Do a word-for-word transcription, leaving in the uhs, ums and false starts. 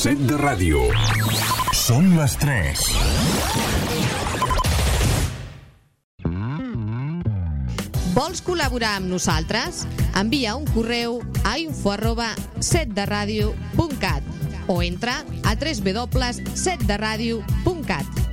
set de ràdio. Són les tres. Vols col·laborar amb nosaltres? Envia un correu a info arroba set de ràdio punt cat o entra a w w w punt set de ràdio punt cat.